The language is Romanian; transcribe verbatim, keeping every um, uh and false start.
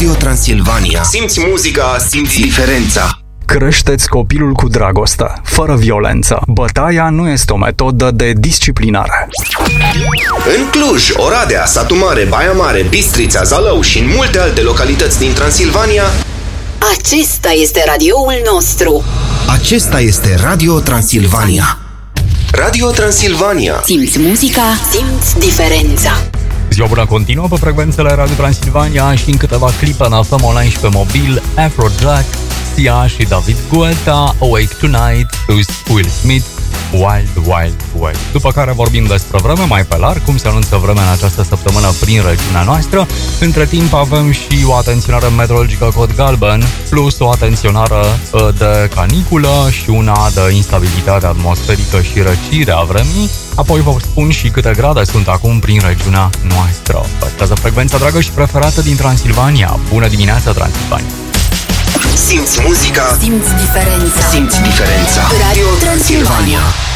Radio Transilvania. Simți muzica, simți diferența. Creșteți copilul cu dragoste, fără violență. Bătaia nu este o metodă de disciplinare. În Cluj, Oradea, Satu Mare, Baia Mare, Bistrița, Zalău și în multe alte localități din Transilvania, acesta este radioul nostru. Acesta este Radio Transilvania. Radio Transilvania. Simți muzica, simți diferența. Ziua bună continuă pe frecvențele Radio Transilvania și în câteva clipe ne aflăm online și pe mobil. Afrojack, Sia și David Guetta, Awake Tonight, plus Will Smith, Wild Wild Wild. După care vorbim despre vreme mai pe larg, cum se anunță vremea în această săptămână prin regiunea noastră. Între timp avem și o atenționare meteorologică cod galben, plus o atenționare de caniculă și una de instabilitate atmosferică și răcire a vremii. Apoi vă spun și câte grade sunt acum prin regiunea noastră. Păstrează frecvența dragă și preferată din Transilvania. Bună dimineața, Transilvania! Simți muzica, simți diferența. Simți diferența. Radio Transilvania.